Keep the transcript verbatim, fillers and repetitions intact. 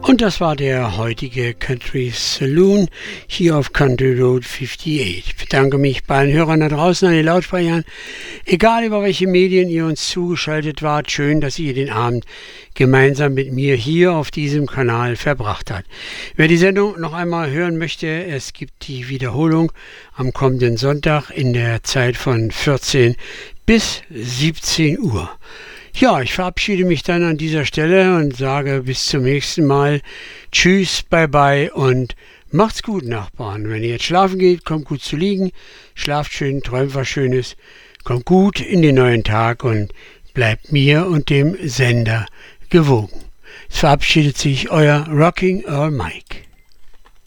Und das war der heutige Country Saloon hier auf Country Road achtundfünfzig. Ich bedanke mich bei allen Hörern da draußen an den Lautsprechern. Egal über welche Medien ihr uns zugeschaltet wart, schön, dass ihr den Abend gemeinsam mit mir hier auf diesem Kanal verbracht habt. Wer die Sendung noch einmal hören möchte, es gibt die Wiederholung am kommenden Sonntag in der Zeit von vierzehn bis siebzehn Uhr. Ja, ich verabschiede mich dann an dieser Stelle und sage bis zum nächsten Mal. Tschüss, bye bye und macht's gut, Nachbarn. Wenn ihr jetzt schlafen geht, kommt gut zu liegen, schlaft schön, träumt was Schönes, kommt gut in den neuen Tag und bleibt mir und dem Sender gewogen. Es verabschiedet sich euer Rocking Earl Mike.